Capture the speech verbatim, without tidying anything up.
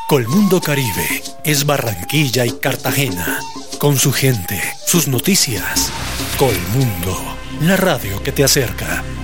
Colmundo Caribe es Barranquilla y Cartagena, con su gente, sus noticias. Colmundo, la radio que te acerca.